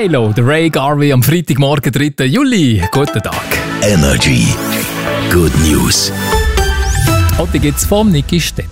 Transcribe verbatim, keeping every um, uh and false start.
Halo, der Ray Garvey am Freitagmorgen, dritten Juli. Guten Tag. Energy. Good News. Heute gibt es vom Niki Stetter.